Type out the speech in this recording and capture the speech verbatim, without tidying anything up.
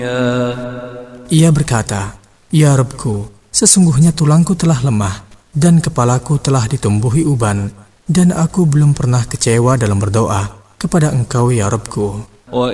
Ia berkata, "Ya Rabbku, sesungguhnya tulangku telah lemah dan kepalaku telah ditumbuhi uban, dan aku belum pernah kecewa dalam berdoa kepada Engkau ya Rabbku."